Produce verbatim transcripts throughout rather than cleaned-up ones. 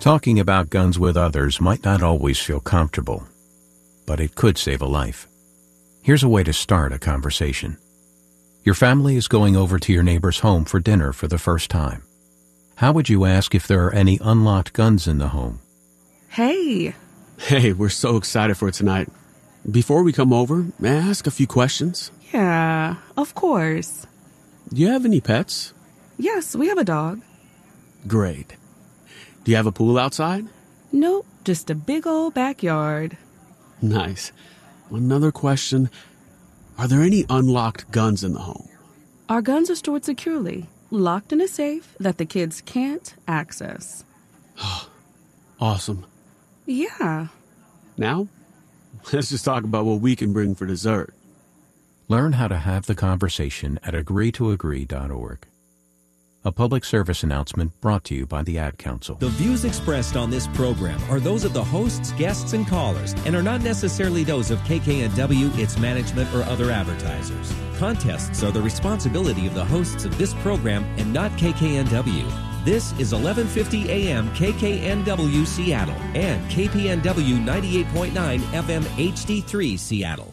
Talking about guns with others might not always feel comfortable, but it could save a life. Here's a way to start a conversation. Your family is going over to your neighbor's home for dinner for the first time. How would you ask if there are any unlocked guns in the home? Hey. Hey, we're so excited for tonight. Before we come over, may I ask a few questions? Yeah, of course. Do you have any pets? Yes, we have a dog. Great. Do you have a pool outside? Nope, just a big old backyard. Nice. Another question. Are there any unlocked guns in the home? Our guns are stored securely, locked in a safe that the kids can't access. Awesome. Yeah. Now, let's just talk about what we can bring for dessert. Learn how to have the conversation at agree to agree dot org. A public service announcement brought to you by the Ad Council. The views expressed on this program are those of the hosts, guests, and callers, and are not necessarily those of K K N W, its management, or other advertisers. Contests are the responsibility of the hosts of this program and not K K N W. This is eleven fifty A M K K N W Seattle and K P N W ninety-eight point nine F M H D three Seattle.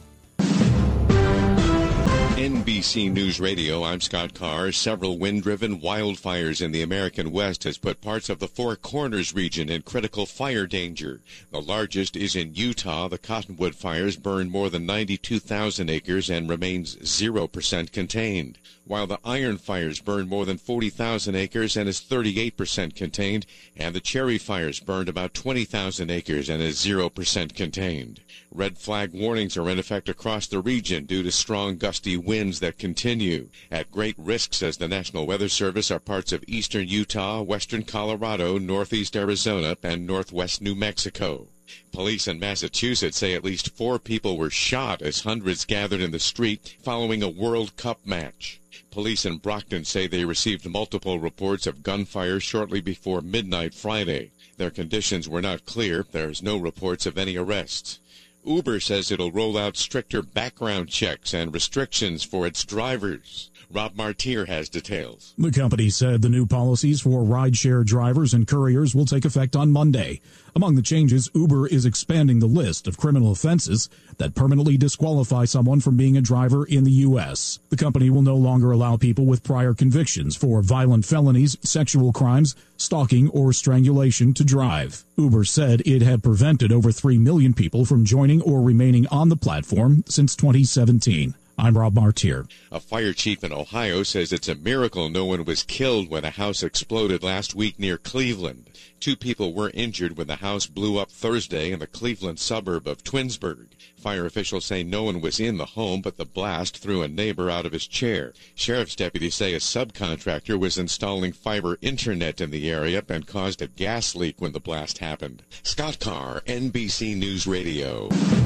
N B C News Radio, I'm Scott Carr. Several wind-driven wildfires in the American West has put parts of the Four Corners region in critical fire danger. The largest is in Utah. The Cottonwood fires burned more than ninety-two thousand acres and remains zero percent contained, while the Iron fires burned more than forty thousand acres and is thirty-eight percent contained, and the Cherry fires burned about twenty thousand acres and is zero percent contained. Red flag warnings are in effect across the region due to strong gusty winds that continue. At great risk, says the National Weather Service, are parts of eastern Utah, western Colorado, northeast Arizona, and northwest New Mexico. Police in Massachusetts say at least four people were shot as hundreds gathered in the street following a World Cup match. Police in Brockton say they received multiple reports of gunfire shortly before midnight Friday. Their conditions were not clear. There's no reports of any arrests. Uber says it'll roll out stricter background checks and restrictions for its drivers. Rob Martier has details. The company said the new policies for rideshare drivers and couriers will take effect on Monday. Among the changes, Uber is expanding the list of criminal offenses that permanently disqualify someone from being a driver in the U S. The company will no longer allow people with prior convictions for violent felonies, sexual crimes, stalking, or strangulation to drive. Uber said it had prevented over three million people from joining or remaining on the platform since twenty seventeen. I'm Rob Martier. A fire chief in Ohio says it's a miracle no one was killed when a house exploded last week near Cleveland. Two people were injured when the house blew up Thursday in the Cleveland suburb of Twinsburg. Fire officials say no one was in the home, but the blast threw a neighbor out of his chair. Sheriff's deputies say a subcontractor was installing fiber internet in the area and caused a gas leak when the blast happened. Scott Carr, N B C News Radio.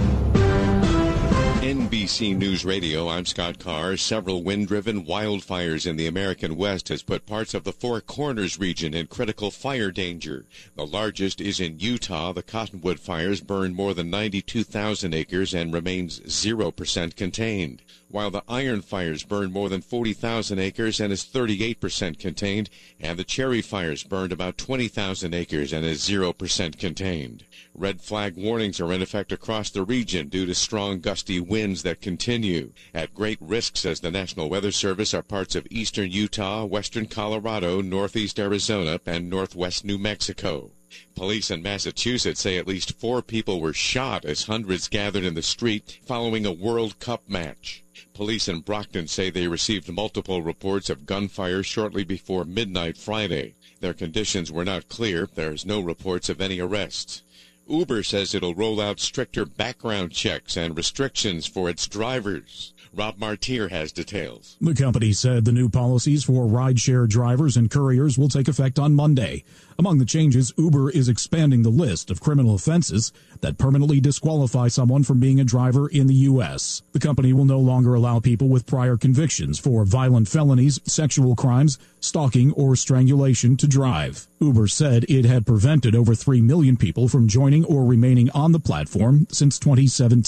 N B C News Radio, I'm Scott Carr. Several wind-driven wildfires in the American West has put parts of the Four Corners region in critical fire danger. The largest is in Utah. The Cottonwood fires burned more than ninety-two thousand acres and remains zero percent contained, while the Iron fires burned more than forty thousand acres and is thirty-eight percent contained, and the Cherry fires burned about twenty thousand acres and is zero percent contained. Red flag warnings are in effect across the region due to strong gusty winds that continue. At great risk, says the National Weather Service, are parts of eastern Utah, western Colorado, northeast Arizona, and northwest New Mexico. Police in Massachusetts say at least four people were shot as hundreds gathered in the street following a World Cup match. Police in Brockton say they received multiple reports of gunfire shortly before midnight Friday. Their conditions were not clear. There's no reports of any arrests. Uber says it'll roll out stricter background checks and restrictions for its drivers. Rob Martier has details. The company said the new policies for rideshare drivers and couriers will take effect on Monday. Among the changes, Uber is expanding the list of criminal offenses that permanently disqualify someone from being a driver in the U S. The company will no longer allow people with prior convictions for violent felonies, sexual crimes, stalking, or strangulation to drive. Uber said it had prevented over three million people from joining or remaining on the platform since twenty seventeen.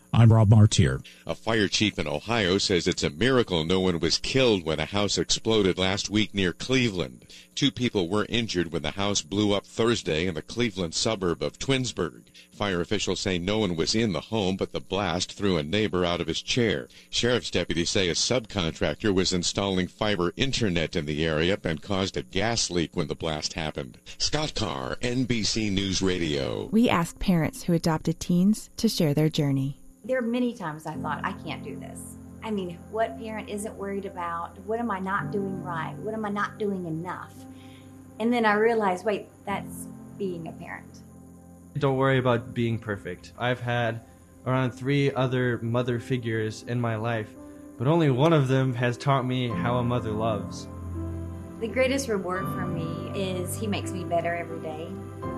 I'm Rob Martier. A fire chief in Ohio says it's a miracle no one was killed when a house exploded last week near Cleveland. Two people were injured when the house blew up Thursday in the Cleveland suburb of Twinsburg. Fire officials say no one was in the home, but the blast threw a neighbor out of his chair. Sheriff's deputies say a subcontractor was installing fiber internet in the area and caused a gas leak when the blast happened. Scott Carr, N B C News Radio. We asked parents who adopted teens to share their journey. There are many times I thought, I can't do this. I mean, what parent isn't worried about? What am I not doing right? What am I not doing enough? And then I realized, wait, that's being a parent. Don't worry about being perfect. I've had around three other mother figures in my life, but only one of them has taught me how a mother loves. The greatest reward for me is he makes me better every day.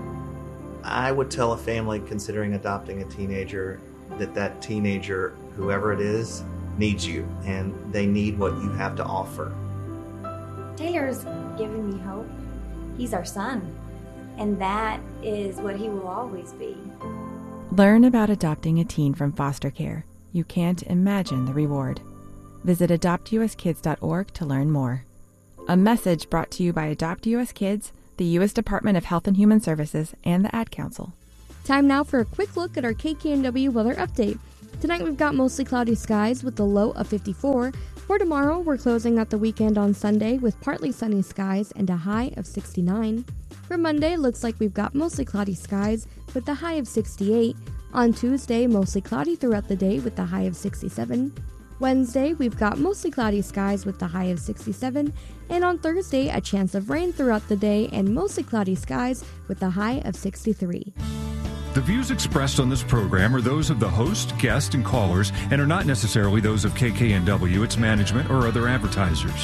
I would tell a family considering adopting a teenager that that teenager, whoever it is, needs you, and they need what you have to offer. Taylor's given me hope. He's our son, and that is what he will always be. Learn about adopting a teen from foster care. You can't imagine the reward. Visit adopt u s kids dot org to learn more. A message brought to you by Adopt U S Kids, the U S Department of Health and Human Services, and the Ad Council. Time now for a quick look at our K K N W weather update. Tonight we've got mostly cloudy skies with a low of fifty-four. For tomorrow, we're closing out the weekend on Sunday with partly sunny skies and a high of sixty-nine. For Monday, looks like we've got mostly cloudy skies with a high of sixty-eight. On Tuesday, mostly cloudy throughout the day with a high of sixty-seven. Wednesday, we've got mostly cloudy skies with a high of sixty-seven. And on Thursday, a chance of rain throughout the day and mostly cloudy skies with a high of sixty-three. The views expressed on this program are those of the host, guest, and callers, and are not necessarily those of K K N W, its management, or other advertisers.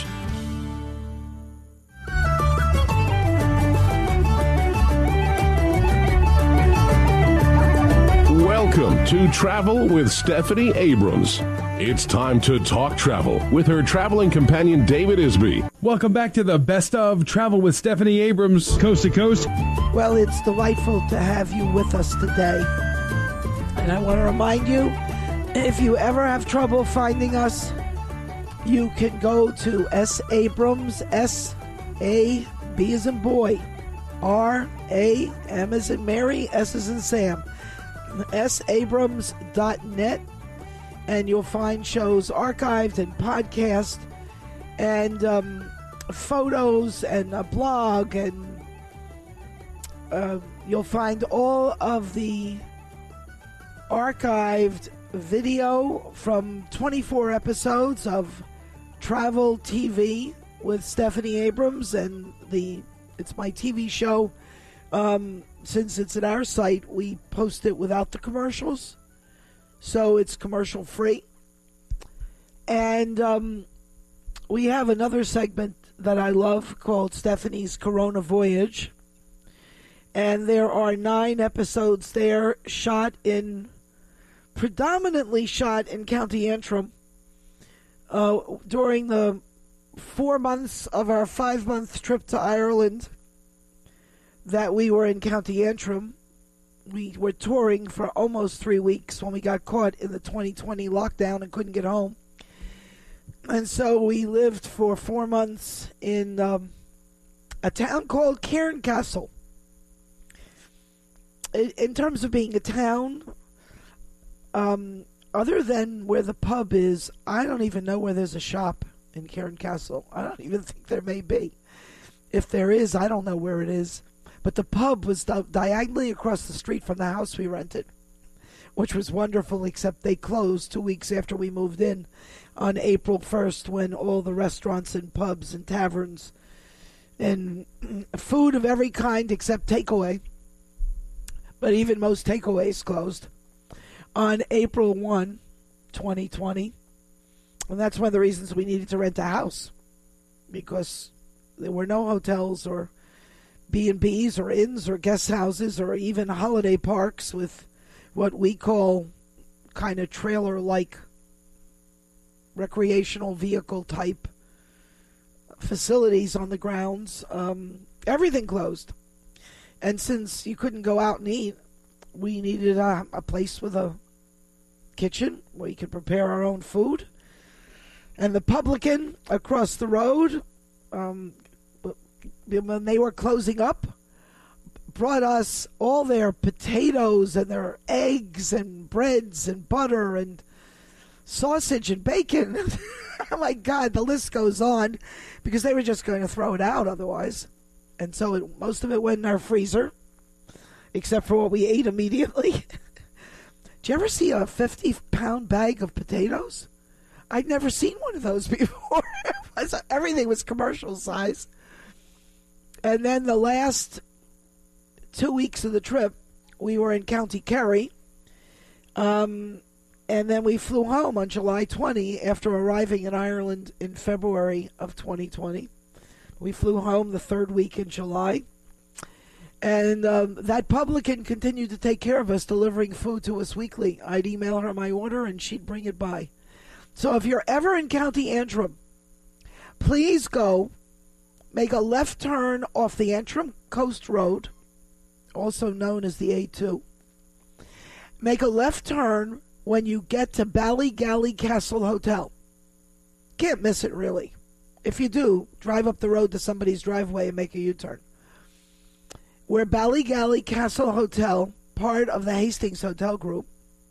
Welcome to Travel with Stephanie Abrams. It's time to talk travel with her traveling companion, David Isby. Welcome back to the Best of Travel with Stephanie Abrams, coast to coast. Well, it's delightful to have you with us today. And I want to remind you, if you ever have trouble finding us, you can go to S. Abrams, S A B as in boy, R A M as in Mary, S as in Sam, S abrams dot net, and you'll find shows archived and podcast and um, photos and a blog, and uh, you'll find all of the archived video from twenty-four episodes of Travel T V with Stephanie Abrams, and the it's my T V show. Um, since it's at our site, we post it without the commercials, so it's commercial free. And um, we have another segment that I love called Stephanie's Corona Voyage, and there are nine episodes there, shot in predominantly shot in County Antrim uh, during the four months of our five-month trip to Ireland that we were in County Antrim. We were touring for almost three weeks when we got caught in the twenty twenty lockdown and couldn't get home. And so we lived for four months in um, a town called Cairncastle. In, in terms of being a town, um, other than where the pub is, I don't even know where there's a shop in Cairncastle. I don't even think there may be. If there is, I don't know where it is. But the pub was di- diagonally across the street from the house we rented, which was wonderful, except they closed two weeks after we moved in on April first, when all the restaurants and pubs and taverns and food of every kind except takeaway, but even most takeaways closed, on April first, twenty twenty. And that's one of the reasons we needed to rent a house, because there were no hotels or B and B's or inns or guest houses or even holiday parks with what we call kind of trailer-like recreational vehicle type facilities on the grounds. Um, everything closed. And since you couldn't go out and eat, we needed a, a place with a kitchen where you can prepare our own food. And the Publican across the road, um, when they were closing up, brought us all their potatoes and their eggs and breads and butter and sausage and bacon. Oh my God, the list goes on, because they were just going to throw it out otherwise. And so it, most of it went in our freezer, except for what we ate immediately. Did you ever see a fifty-pound bag of potatoes? I'd never seen one of those before. Everything was commercial size. And then the last two weeks of the trip, we were in County Kerry. Um, and then we flew home on July twentieth after arriving in Ireland in February of twenty twenty. We flew home the third week in July. And um, that publican continued to take care of us, delivering food to us weekly. I'd email her my order, and she'd bring it by. So if you're ever in County Antrim, please go make a left turn off the Antrim Coast Road, also known as the A two. Make a left turn when you get to Ballygally Castle Hotel. Can't miss it, really. If you do, drive up the road to somebody's driveway and make a U-turn. We're Ballygally Castle Hotel, part of the Hastings Hotel Group.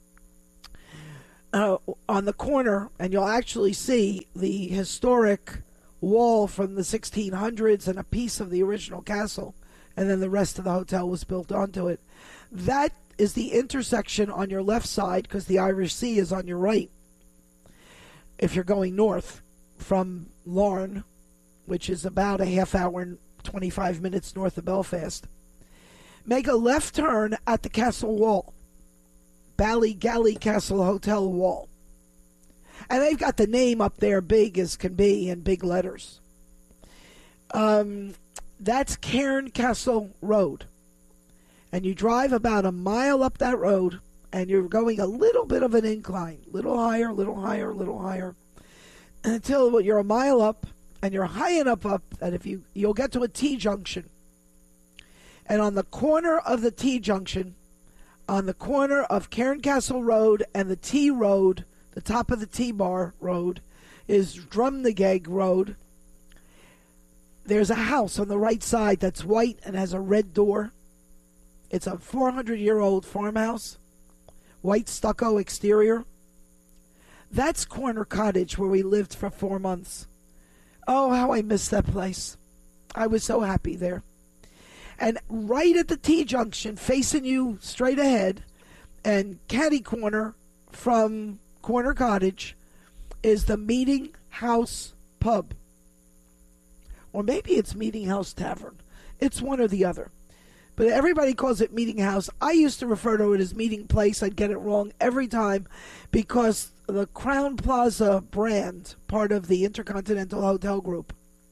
Uh, on the corner, and you'll actually see the historic wall from the sixteen hundreds and a piece of the original castle, and then the rest of the hotel was built onto it. That is the intersection on your left side, because the Irish Sea is on your right if you're going north from Larne, which is about a half hour and twenty-five minutes north of Belfast. Make a left turn at the castle wall, Ballygally Castle Hotel wall. And they've got the name up there big as can be in big letters. Um, that's Cairn Castle Road. And you drive about a mile up that road, and you're going a little bit of an incline, little higher, little higher, little higher, until you're a mile up, and you're high enough up that if you you'll get to a T-junction. And on the corner of the T-junction, on the corner of Cairn Castle Road and the T Road, the top of the T-bar road, is Drumnageg Road. There's a house on the right side that's white and has a red door. It's a four hundred year old farmhouse, white stucco exterior. That's Corner Cottage, where we lived for four months. Oh, how I miss that place. I was so happy there. And right at the T-junction, facing you straight ahead, and catty corner from Corner Cottage, is the Meeting House Pub. Or maybe it's Meeting House Tavern. It's one or the other. But everybody calls it Meeting House. I used to refer to it as Meeting Place. I'd get it wrong every time, because the Crown Plaza brand, part of the Intercontinental Hotel Group,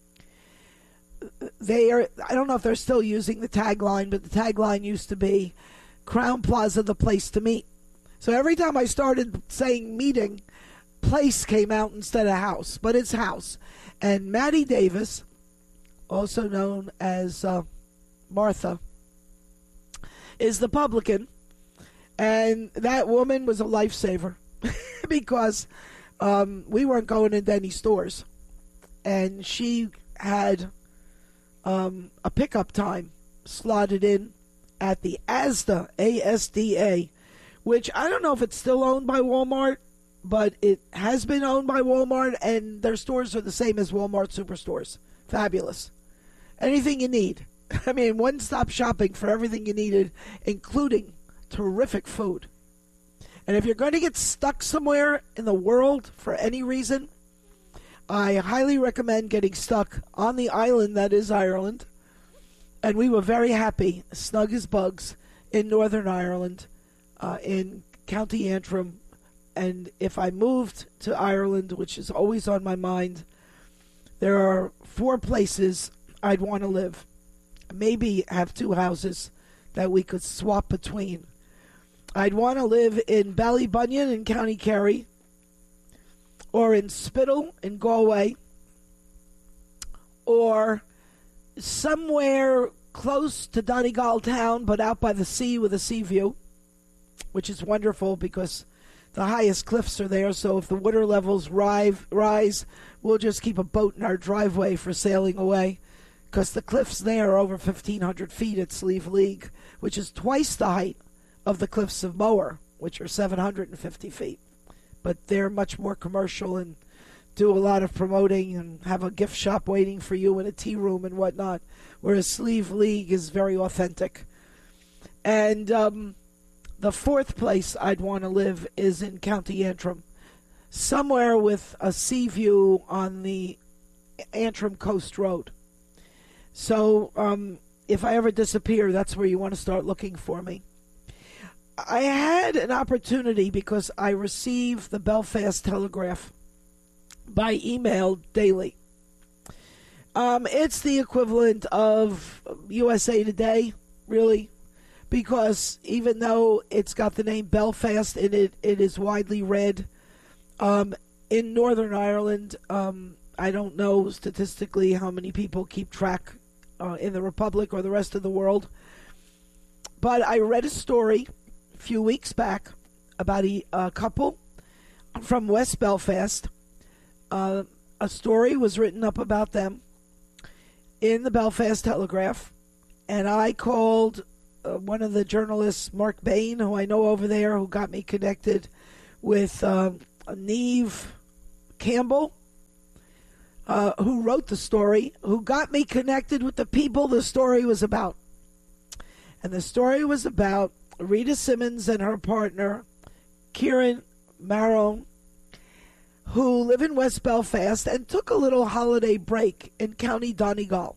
they are, I don't know if they're still using the tagline, but the tagline used to be Crown Plaza, the place to meet. So every time I started saying meeting, place came out instead of house, but it's house. And Maddie Davis, also known as uh, Martha, is the publican, and that woman was a lifesaver because um, we weren't going into any stores, and she had um, a pickup time slotted in at the Asda, A S D A, which I don't know if it's still owned by Walmart, but it has been owned by Walmart, and their stores are the same as Walmart superstores. Fabulous. Anything you need. I mean, one-stop shopping for everything you needed, including terrific food. And if you're going to get stuck somewhere in the world for any reason, I highly recommend getting stuck on the island that is Ireland. And we were very happy, snug as bugs, in Northern Ireland, uh, in County Antrim. And if I moved to Ireland, which is always on my mind, there are four places I'd want to live. Maybe have two houses that we could swap between. I'd want to live in Ballybunion in County Kerry, or in Spittal in Galway, or somewhere close to Donegal town, but out by the sea with a sea view, which is wonderful because the highest cliffs are there, so if the water levels rise, rise we'll just keep a boat in our driveway for sailing away, because the cliffs there are over fifteen hundred feet at Slieve League, which is twice the height of the cliffs of Moher, which are seven hundred fifty feet. But they're much more commercial and do a lot of promoting and have a gift shop waiting for you and a tea room and whatnot, whereas Slieve League is very authentic. And um, the fourth place I'd want to live is in County Antrim, somewhere with a sea view on the Antrim Coast Road. So um, if I ever disappear, that's where you want to start looking for me. I had an opportunity because I receive the Belfast Telegraph by email daily. Um, it's the equivalent of U S A Today, really, because even though it's got the name Belfast in it, it is widely read. Um, in Northern Ireland, um, I don't know statistically how many people keep track uh, in the Republic or the rest of the world, but I read a story a few weeks back about a, a couple from West Belfast. Uh, a story was written up about them in the Belfast Telegraph, and I called uh, one of the journalists, Mark Bain, who I know over there, who got me connected with uh, Neve Campbell, uh, who wrote the story, who got me connected with the people the story was about. And the story was about Rita Simmons and her partner, Kieran Marron, who live in West Belfast and took a little holiday break in County Donegal,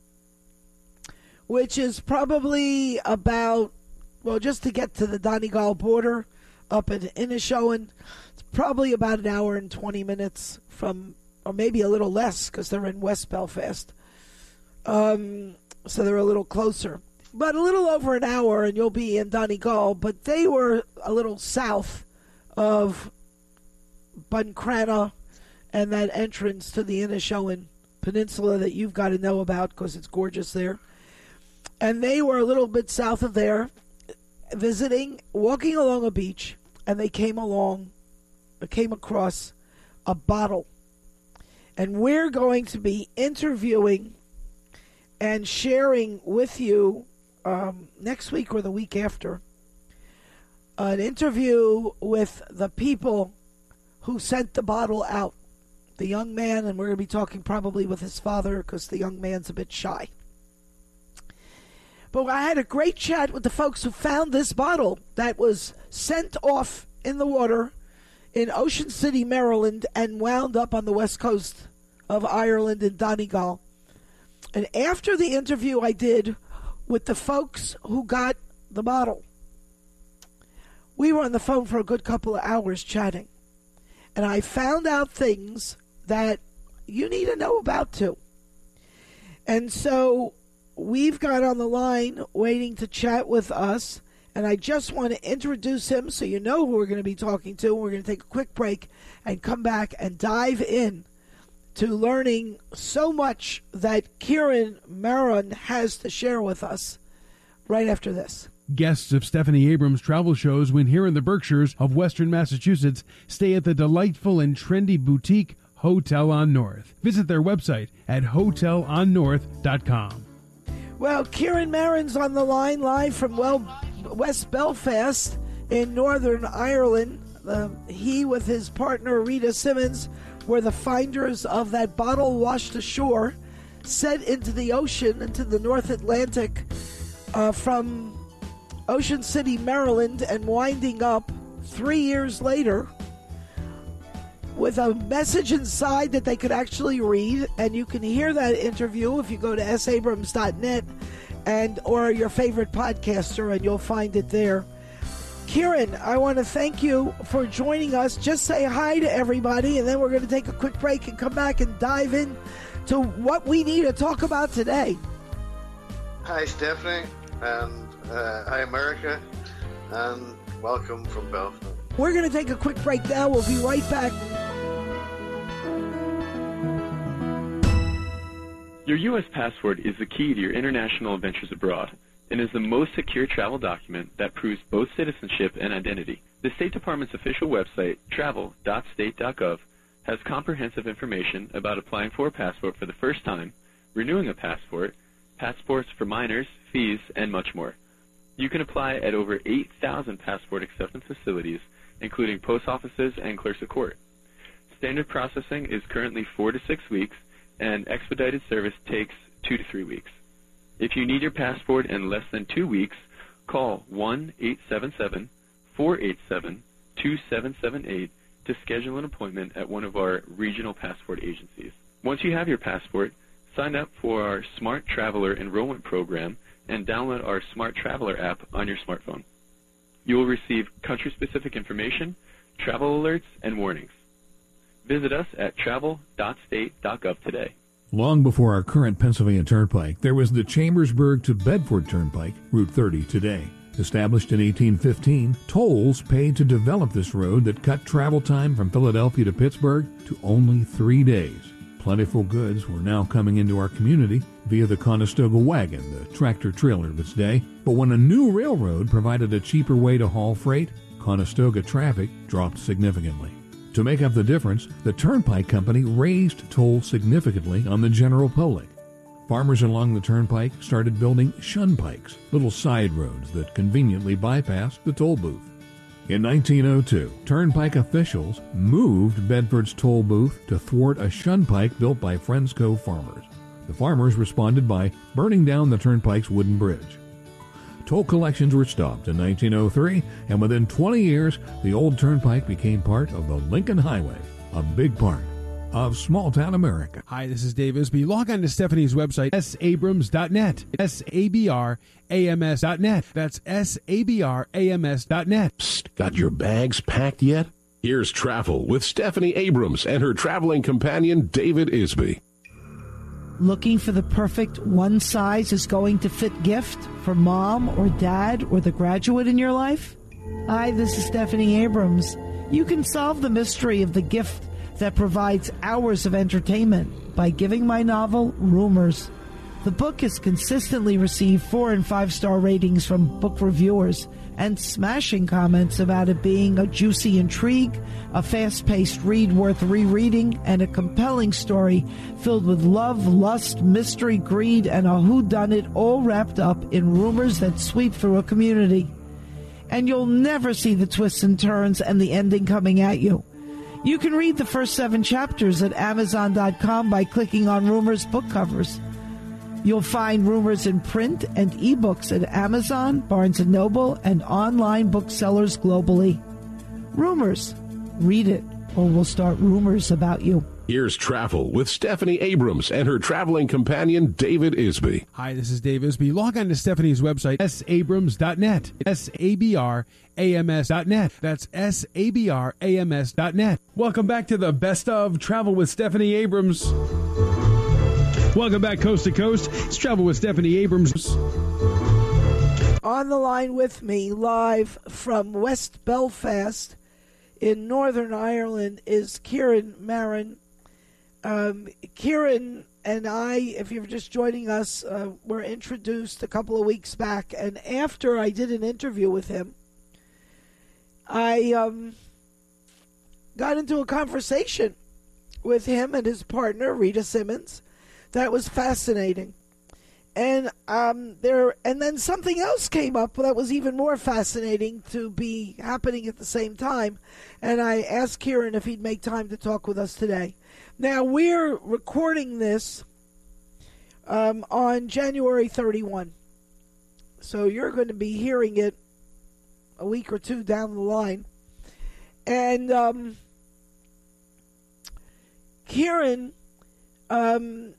which is probably about, well, just to get to the Donegal border up in Inishowen, it's probably about an hour and twenty minutes from, or maybe a little less because they're in West Belfast. Um, so they're a little closer. But a little over an hour and you'll be in Donegal, but they were a little south of Buncrana and that entrance to the Inishowen Peninsula that you've got to know about because it's gorgeous there. And they were a little bit south of there, visiting, walking along a beach, and they came along, came across a bottle. And we're going to be interviewing and sharing with you um, next week or the week after an interview with the people who sent the bottle out. The young man, and we're going to be talking probably with his father because the young man's a bit shy. But I had a great chat with the folks who found this bottle that was sent off in the water in Ocean City, Maryland, and wound up on the west coast of Ireland in Donegal. And after the interview I did with the folks who got the bottle, we were on the phone for a good couple of hours chatting. And I found out things that you need to know about too. And so we've got on the line waiting to chat with us. And I just want to introduce him so you know who we're going to be talking to. We're going to take a quick break and come back and dive in to learning so much that Kieran Marron has to share with us right after this. Guests of Stephanie Abrams' travel shows when here in the Berkshires of Western Massachusetts stay at the delightful and trendy boutique Hotel on North. Visit their website at hotel on north dot com. Well, Kieran Marron's on the line live from well, West Belfast in Northern Ireland. Uh, he, with his partner Rita Simmons, were the finders of that bottle washed ashore, sent into the ocean, into the North Atlantic, uh, from Ocean City, Maryland, and winding up three years later with a message inside that they could actually read. And you can hear that interview if you go to s abrams dot net and or your favorite podcaster, and you'll find it there. Kieran, I want to thank you for joining us. Just say hi to everybody, and then we're going to take a quick break and come back and dive in to what we need to talk about today. Hi, Stephanie, and uh, hi, America, and welcome from Belfast. We're going to take a quick break now. We'll be right back. Your U S passport is the key to your international adventures abroad and is the most secure travel document that proves both citizenship and identity. The State Department's official website, travel dot state dot gov, has comprehensive information about applying for a passport for the first time, renewing a passport, passports for minors, fees, and much more. You can apply at over eight thousand passport acceptance facilities, including post offices and clerks of court. Standard processing is currently four to six weeks, and expedited service takes two to three weeks. If you need your passport in less than two weeks, call one eight seven seven, four eight seven, two seven seven eight to schedule an appointment at one of our regional passport agencies. Once you have your passport, sign up for our Smart Traveler Enrollment Program and download our Smart Traveler app on your smartphone. You will receive country-specific information, travel alerts, and warnings. Visit us at travel dot state dot gov today. Long before our current Pennsylvania Turnpike, there was the Chambersburg to Bedford Turnpike, Route thirty today. Established in eighteen fifteen, tolls paid to develop this road that cut travel time from Philadelphia to Pittsburgh to only three days. Plentiful goods were now coming into our community via the Conestoga wagon, the tractor-trailer of its day. But when a new railroad provided a cheaper way to haul freight, Conestoga traffic dropped significantly. To make up the difference, the Turnpike Company raised tolls significantly on the general public. Farmers along the Turnpike started building shunpikes, little side roads that conveniently bypassed the toll booth. In nineteen oh two, Turnpike officials moved Bedford's toll booth to thwart a shunpike built by Friends Cove farmers. The farmers responded by burning down the Turnpike's wooden bridge. Toll collections were stopped in nineteen oh three, and within twenty years, the old Turnpike became part of the Lincoln Highway, a big part of small-town America. Hi, this is Dave Isby. Log on to Stephanie's website, s abrams dot net. S A B R A M S dot net. That's S A B R A M S dot net. Psst, got your bags packed yet? Here's Travel with Stephanie Abrams and her traveling companion, David Isby. Looking for the perfect one-size-is-going-to-fit gift for mom or dad or the graduate in your life? Hi, this is Stephanie Abrams. You can solve the mystery of the gift that provides hours of entertainment by giving my novel Rumors. The book has consistently received four and five star ratings from book reviewers and smashing comments about it being a juicy intrigue, a fast-paced read worth rereading, and a compelling story filled with love, lust, mystery, greed, and a whodunit all wrapped up in rumors that sweep through a community. And you'll never see the twists and turns and the ending coming at you. You can read the first seven chapters at amazon dot com by clicking on Rumors book covers. You'll find Rumors in print and ebooks at Amazon, Barnes and Noble, and online booksellers globally. Rumors. Read it, or we'll start rumors about you. Here's Travel with Stephanie Abrams and her traveling companion, David Isby. Hi, this is Dave Isby. Log on to Stephanie's website, s abrams dot net. S A B R A M S dot net. That's S A B R A M S dot net. Welcome back to the Best of Travel with Stephanie Abrams. Welcome back coast to coast. It's Travel with Stephanie Abrams. On the line with me, live from West Belfast in Northern Ireland, is Kieran Marin. Um, Kieran and I, if you're just joining us, uh, were introduced a couple of weeks back, and after I did an interview with him, I um, got into a conversation with him and his partner, Rita Simmons. That was fascinating. And um, there, and then something else came up that was even more fascinating to be happening at the same time. And I asked Kieran if he'd make time to talk with us today. Now, we're recording this um, on January thirty-first. So you're going to be hearing it a week or two down the line. And um, Kieran... Um,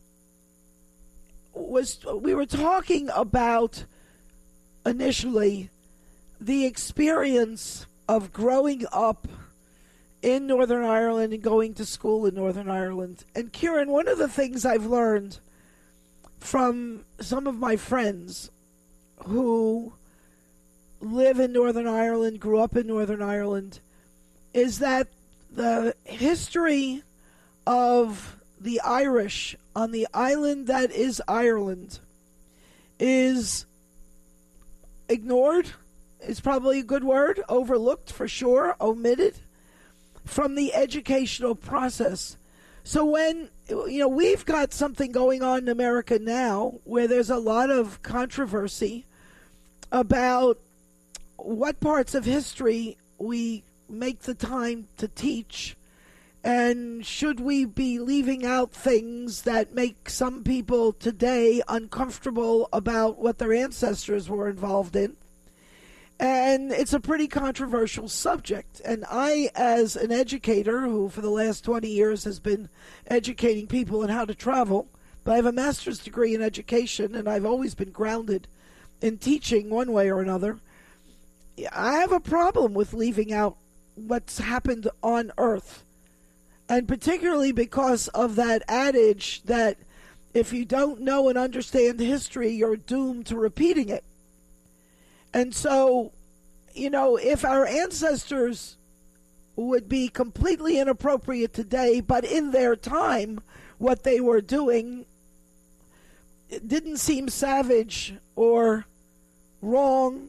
was we were talking about initially the experience of growing up in Northern Ireland and going to school in Northern Ireland. And Kieran, one of the things I've learned from some of my friends who live in Northern Ireland, grew up in Northern Ireland, is that the history of the Irish on the island that is Ireland is ignored, is probably a good word, overlooked for sure, omitted from the educational process. So when, you know, we've got something going on in America now where there's a lot of controversy about what parts of history we make the time to teach, and should we be leaving out things that make some people today uncomfortable about what their ancestors were involved in. And it's a pretty controversial subject. And I, as an educator who for the last twenty years has been educating people on how to travel, but I have a master's degree in education, and I've always been grounded in teaching one way or another. I have a problem with leaving out what's happened on Earth. And particularly because of that adage that if you don't know and understand history, you're doomed to repeating it. And so, you know, if our ancestors would be completely inappropriate today, but in their time, what they were doing it didn't seem savage or wrong,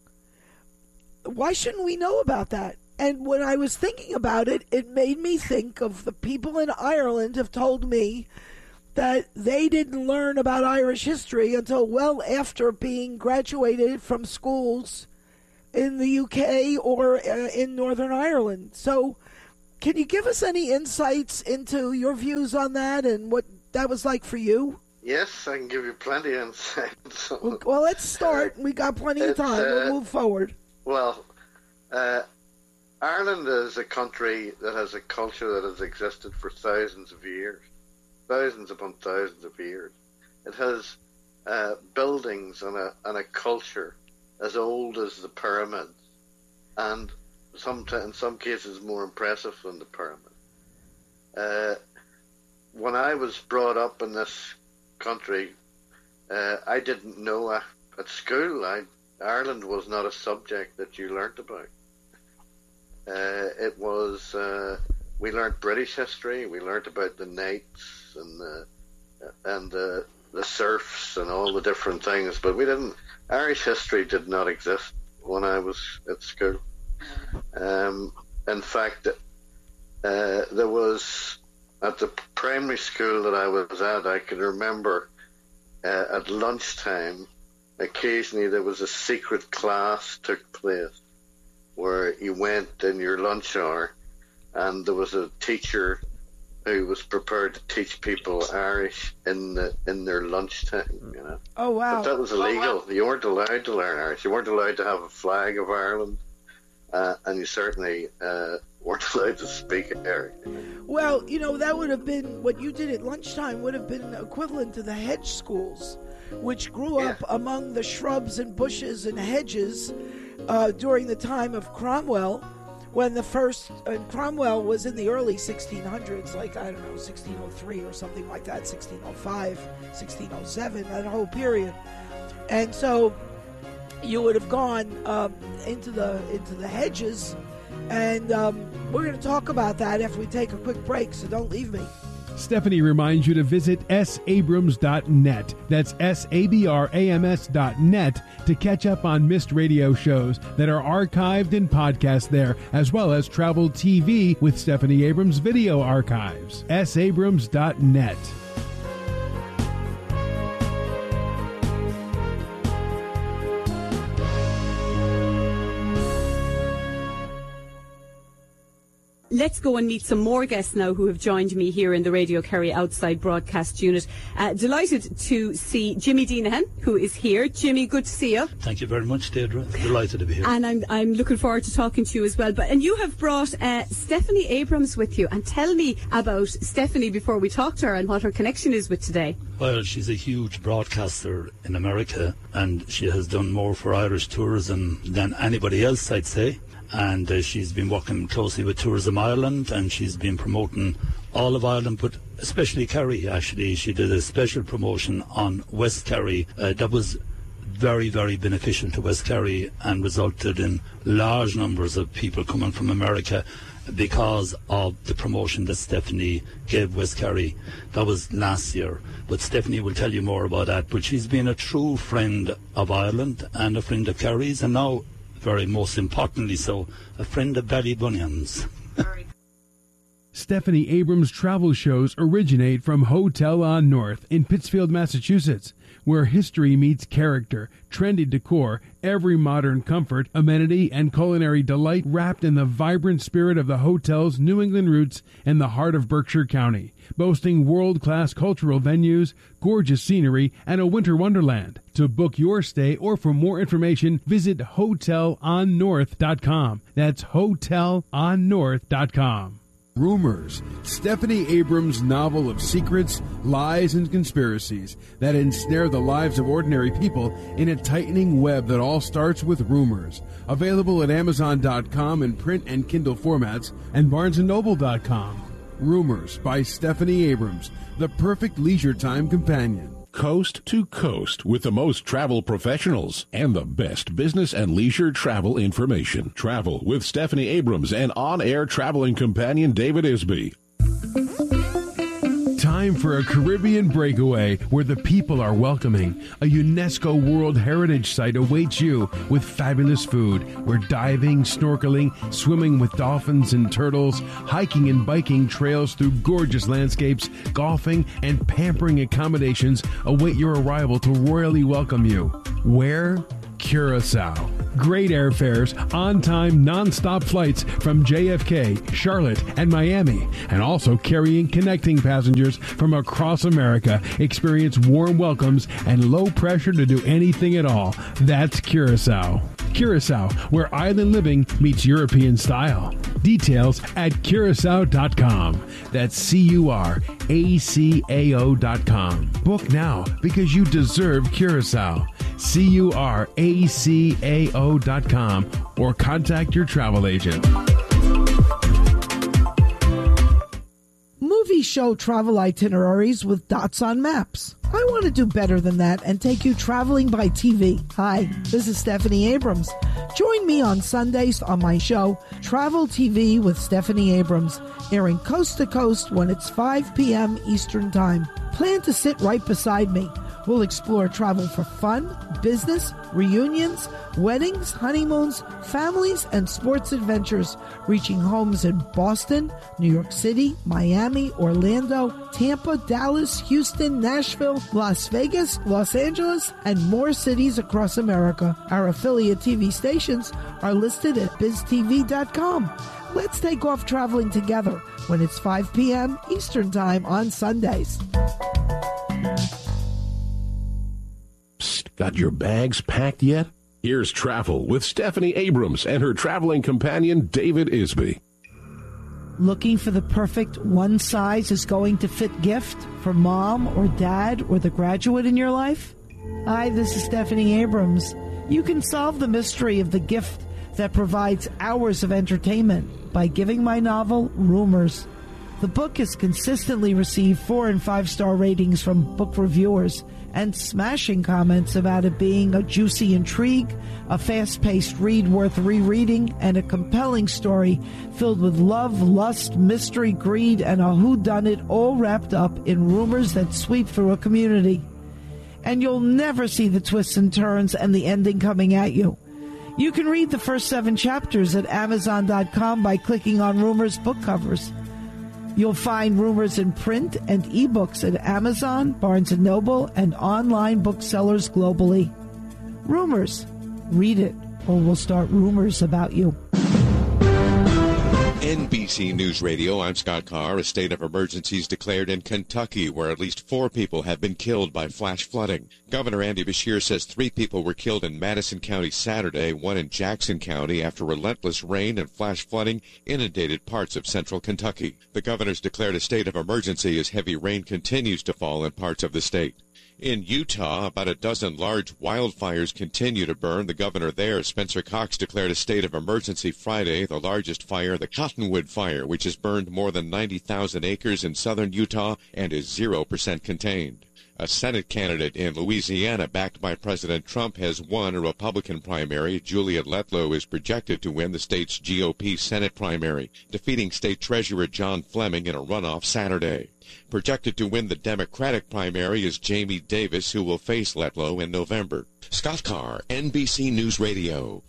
why shouldn't we know about that? And when I was thinking about it, it made me think of the people in Ireland have told me that they didn't learn about Irish history until well after being graduated from schools in the U K or uh, in Northern Ireland. So can you give us any insights into your views on that and what that was like for you? Yes, I can give you plenty of insights. well, well, let's start. We got plenty of time. Uh, we'll move forward. Well, uh, Ireland is a country that has a culture that has existed for thousands of years. Thousands upon thousands of years. It has uh, buildings and a and a culture as old as the pyramids, and some in some cases more impressive than the pyramids. Uh, when I was brought up in this country, uh, I didn't know uh, at school. I, Ireland was not a subject that you learnt about. Uh, it was. Uh, we learnt British history. We learnt about the knights and the and the the serfs and all the different things, but we didn't. Irish history did not exist when I was at school. Um, in fact, uh, there was at the primary school that I was at. I can remember uh, at lunchtime, occasionally there was a secret class took place where you went in your lunch hour, and there was a teacher who was prepared to teach people Irish in the in their lunchtime, you know. Oh, wow. But that was illegal. Oh, wow. You weren't allowed to learn Irish. You weren't allowed to have a flag of Ireland, uh, and you certainly uh, weren't allowed to speak Irish. Well, you know, that would have been, what you did at lunchtime would have been equivalent to the hedge schools, which grew up yeah. among the shrubs and bushes and hedges uh, during the time of Cromwell, when the first, uh, Cromwell was in the early sixteen hundreds, like, I don't know, sixteen oh three or something like that, sixteen oh five, sixteen oh seven, that whole period. And so you would have gone um, into the into the hedges, and um, we're going to talk about that after we take a quick break, so don't leave me. Stephanie reminds you to visit s abrams dot net. That's S A B R A M S dot net to catch up on missed radio shows that are archived and podcast there, as well as Travel T V with Stephanie Abrams video archives. s abrams dot net. Let's go and meet some more guests now who have joined me here in the Radio Kerry Outside Broadcast Unit. Uh, delighted to see Jimmy Deenahan, who is here. Jimmy, good to see you. Thank you very much, Deirdre. Delighted to be here. And I'm I'm looking forward to talking to you as well. But and you have brought uh, Stephanie Abrams with you. And tell me about Stephanie before we talk to her and what her connection is with today. Well, she's a huge broadcaster in America, and she has done more for Irish tourism than anybody else, I'd say. And uh, she's been working closely with Tourism Ireland, and she's been promoting all of Ireland, but especially Kerry, actually. She did a special promotion on West Kerry. Uh, that was very, very beneficial to West Kerry and resulted in large numbers of people coming from America because of the promotion that Stephanie gave West Kerry. That was last year. But Stephanie will tell you more about that. But she's been a true friend of Ireland and a friend of Kerry's, and now very most importantly so, a friend of Ballybunions. Stephanie Abrams travel shows originate from Hotel on North in Pittsfield, Massachusetts, where history meets character, trendy decor, every modern comfort, amenity, and culinary delight wrapped in the vibrant spirit of the hotel's New England roots in the heart of Berkshire County, boasting world-class cultural venues, gorgeous scenery, and a winter wonderland. To book your stay or for more information, visit hotel on north dot com. That's hotel on north dot com. Rumors, Stephanie Abrams' novel of secrets, lies, and conspiracies that ensnare the lives of ordinary people in a tightening web that all starts with rumors. Available at amazon dot com in print and Kindle formats and barnes and noble dot com. Rumors by Stephanie Abrams, the perfect leisure time companion. Coast to coast with the most travel professionals and the best business and leisure travel information. Travel with Stephanie Abrams and on-air traveling companion David Isby. Time for a Caribbean breakaway where the people are welcoming. A UNESCO World Heritage Site awaits you with fabulous food, where diving, snorkeling, swimming with dolphins and turtles, hiking and biking trails through gorgeous landscapes, golfing, and pampering accommodations await your arrival to royally welcome you. Where? Curacao. Great airfares, on-time, non-stop flights from J F K, Charlotte, and Miami, and also carrying connecting passengers from across America. Experience warm welcomes and low pressure to do anything at all. That's Curacao. Curacao, where island living meets European style. Details at curacao dot com. That's C U R A C A O dot com. Book now because you deserve Curacao. C U R A C A O dot com or contact your travel agent. Movie show travel itineraries with dots on maps. I want to do better than that and take you traveling by T V. Hi, this is Stephanie Abrams. Join me on Sundays on my show, Travel T V with Stephanie Abrams, airing coast to coast when it's five p.m. Eastern Time. Plan to sit right beside me. We'll explore travel for fun, business, reunions, weddings, honeymoons, families, and sports adventures, reaching homes in Boston, New York City, Miami, Orlando, Tampa, Dallas, Houston, Nashville, Las Vegas, Los Angeles, and more cities across America. Our affiliate T V stations are listed at biz t v dot com. Let's take off traveling together when it's five p.m. Eastern Time on Sundays. Psst, got your bags packed yet? Here's Travel with Stephanie Abrams and her traveling companion David Isby. Looking for the perfect one size is going to fit gift for mom or dad or the graduate in your life? Hi, this is Stephanie Abrams. You can solve the mystery of the gift that provides hours of entertainment by giving my novel Rumors. The book has consistently received four and five star ratings from book reviewers and smashing comments about it being a juicy intrigue, a fast-paced read worth rereading, and a compelling story filled with love, lust, mystery, greed, and a whodunit all wrapped up in rumors that sweep through a community. And you'll never see the twists and turns and the ending coming at you. You can read the first seven chapters at amazon dot com by clicking on Rumors book covers. You'll find Rumors in print and ebooks at Amazon, Barnes and Noble, and online booksellers globally. Rumors. Read it, or we'll start rumors about you. N B C News Radio, I'm Scott Carr. A state of emergency is declared in Kentucky, where at least four people have been killed by flash flooding. Governor Andy Beshear says three people were killed in Madison County Saturday, one in Jackson County, after relentless rain and flash flooding inundated parts of central Kentucky. The governor's declared a state of emergency as heavy rain continues to fall in parts of the state. In Utah, about a dozen large wildfires continue to burn. The governor there, Spencer Cox, declared a state of emergency Friday. The largest fire, the Cottonwood Fire, which has burned more than ninety thousand acres in southern Utah and is zero percent contained. A Senate candidate in Louisiana, backed by President Trump, has won a Republican primary. Juliet Letlow is projected to win the state's G O P Senate primary, defeating State Treasurer John Fleming in a runoff Saturday. Projected to win the Democratic primary is Jamie Davis, who will face Letlow in November. Scott Carr, N B C News Radio.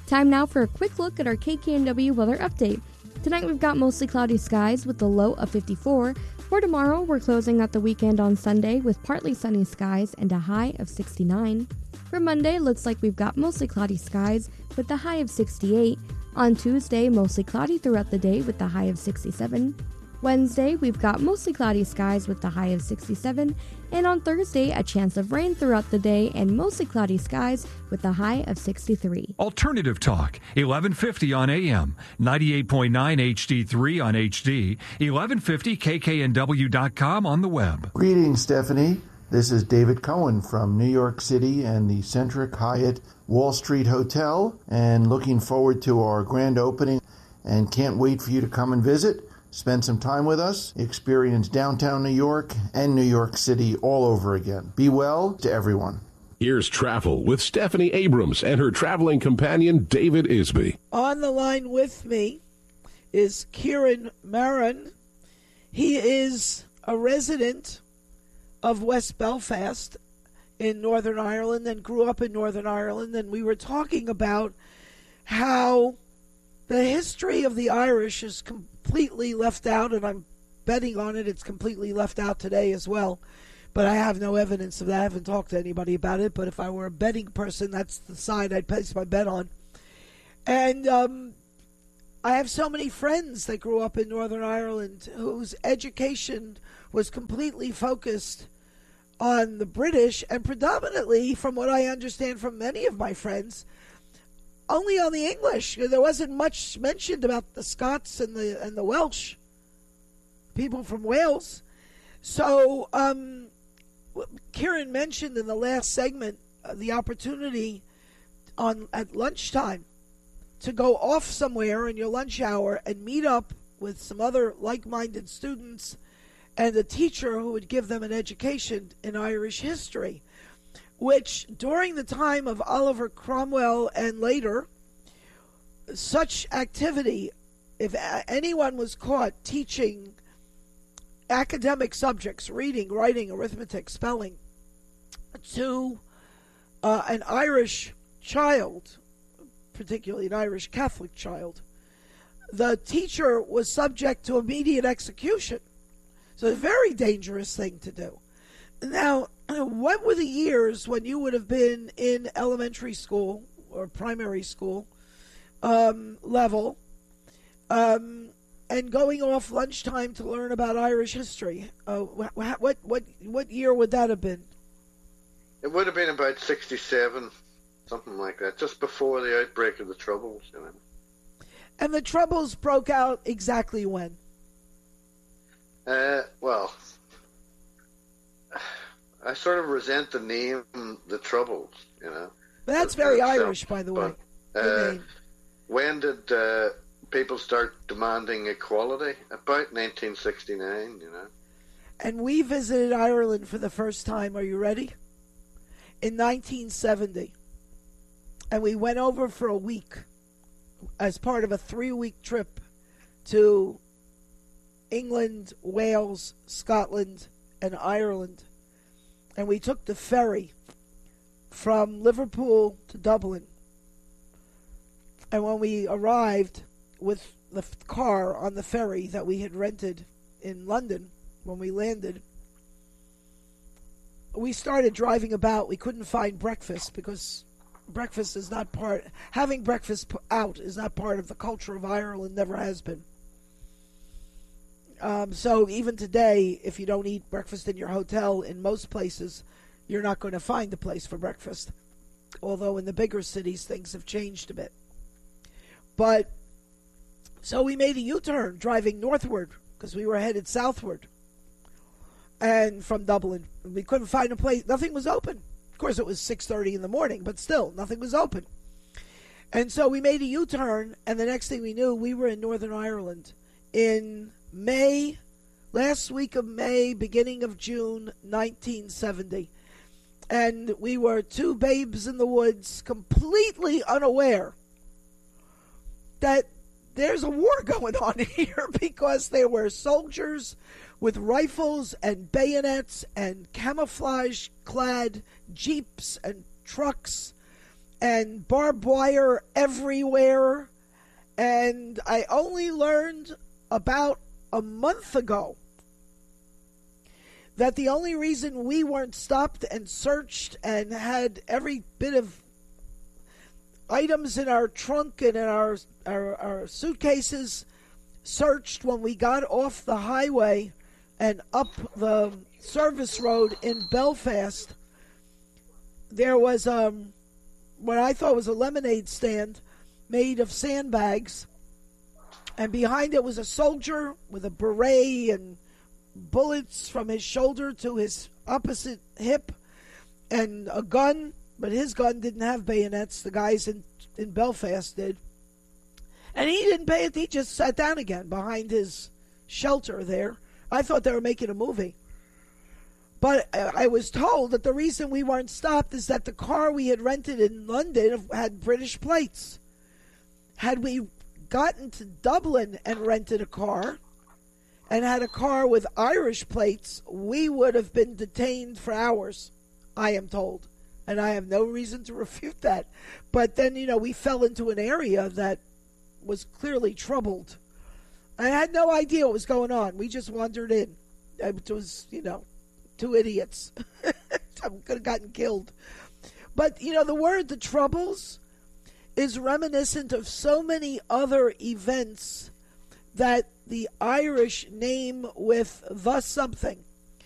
Time now for a quick look at our K K N W weather update. Tonight we've got mostly cloudy skies with a low of fifty-four. For tomorrow, we're closing out the weekend on Sunday with partly sunny skies and a high of sixty-nine. For Monday, looks like we've got mostly cloudy skies with a high of sixty-eight. On Tuesday, mostly cloudy throughout the day with a high of sixty-seven. Wednesday, we've got mostly cloudy skies with a high of sixty-seven. And on Thursday, a chance of rain throughout the day and mostly cloudy skies with a high of sixty-three. Alternative Talk, eleven fifty on A M, ninety-eight point nine H D three on H D, eleven fifty K K N W dot com on the web. Greetings, Stephanie. This is David Cohen from New York City and the Centric Hyatt Wall Street Hotel, and looking forward to our grand opening and can't wait for you to come and visit. Spend some time with us, experience downtown New York and New York City all over again. Be well to everyone. Here's Travel with Stephanie Abrams and her traveling companion, David Isby. On the line with me is Kieran Maron. He is a resident of West Belfast in Northern Ireland and grew up in Northern Ireland. And we were talking about how the history of the Irish is completely left out, and I'm betting on it. It's completely left out today as well. But I have no evidence of that. I haven't talked to anybody about it. But if I were a betting person, that's the side I'd place my bet on. And um, I have so many friends that grew up in Northern Ireland whose education was completely focused on the British, and predominantly, from what I understand from many of my friends, only on the English. There wasn't much mentioned about the Scots and the and the Welsh people from Wales. So um, Kieran mentioned in the last segment uh, the opportunity on at lunchtime to go off somewhere in your lunch hour and meet up with some other like-minded students and a teacher who would give them an education in Irish history, which during the time of Oliver Cromwell and later, such activity, if anyone was caught teaching academic subjects, reading, writing, arithmetic, spelling, to uh, an Irish child, particularly an Irish Catholic child, the teacher was subject to immediate execution. So a very dangerous thing to do. Now, what were the years when you would have been in elementary school or primary school um, level um, and going off lunchtime to learn about Irish history? Uh, what, what what what year would that have been? It would have been about sixty-seven, something like that, just before the outbreak of the Troubles. You know. And the Troubles broke out exactly when? Uh, well, I sort of resent the name, the Troubles, you know. But that's very uh, Irish, by the way. But, uh, when did uh, people start demanding equality? About nineteen sixty-nine, you know. And we visited Ireland for the first time, are you ready? In nineteen seventy. And we went over for a week as part of a three-week trip to England, Wales, Scotland, and Ireland. And we took the ferry from Liverpool to Dublin. And when we arrived with the car on the ferry that we had rented in London, when we landed, we started driving about. We couldn't find breakfast because breakfast is not part, having breakfast out is not part of the culture of Ireland, never has been. Um, so even today, if you don't eat breakfast in your hotel, in most places, you're not going to find a place for breakfast. Although in the bigger cities, things have changed a bit. But, so we made a U-turn driving northward because we were headed southward. And from Dublin, we couldn't find a place. Nothing was open. Of course, it was six thirty in the morning, but still, nothing was open. And so we made a U-turn, and the next thing we knew, we were in Northern Ireland in May, last week of May, beginning of June, nineteen seventy. And we were two babes in the woods, completely unaware that there's a war going on here because there were soldiers with rifles and bayonets and camouflage-clad jeeps and trucks and barbed wire everywhere. And I only learned about a month ago that the only reason we weren't stopped and searched and had every bit of items in our trunk and in our, our, our suitcases searched when we got off the highway and up the service road in Belfast, there was um, what I thought was a lemonade stand made of sandbags, and behind it was a soldier with a beret and bullets from his shoulder to his opposite hip and a gun, but his gun didn't have bayonets. The guys in, in Belfast did. And he didn't pay it. He just sat down again behind his shelter there. I thought they were making a movie. But I was told that the reason we weren't stopped is that the car we had rented in London had British plates. Had we gotten to Dublin and rented a car and had a car with Irish plates, we would have been detained for hours, I am told. And I have no reason to refute that. But then, you know, we fell into an area that was clearly troubled. I had no idea what was going on. We just wandered in. It was, you know, two idiots. I could have gotten killed. But, you know, the word the Troubles is reminiscent of so many other events that the Irish name with the something.